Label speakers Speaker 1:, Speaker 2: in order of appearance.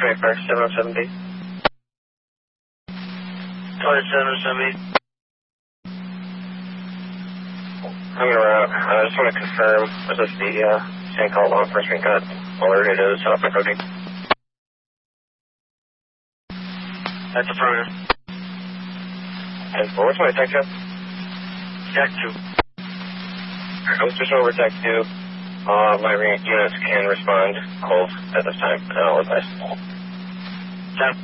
Speaker 1: Park 707B.
Speaker 2: Toilet 707B.
Speaker 1: I'm gonna route. I just want to confirm, was this the St. Paul law enforcement got alerted as self-recording?
Speaker 2: That's affirmative.
Speaker 1: And what's my tech job?
Speaker 2: Tech 2.
Speaker 1: I was just over tech 2. My units can respond cold at this time, and I'll advise.
Speaker 2: 10.